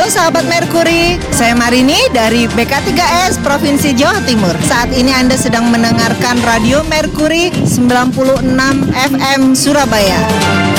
Halo sahabat Merkuri, saya Marini dari BK3S Provinsi Jawa Timur. Saat ini Anda sedang mendengarkan Radio Merkuri 96 FM Surabaya.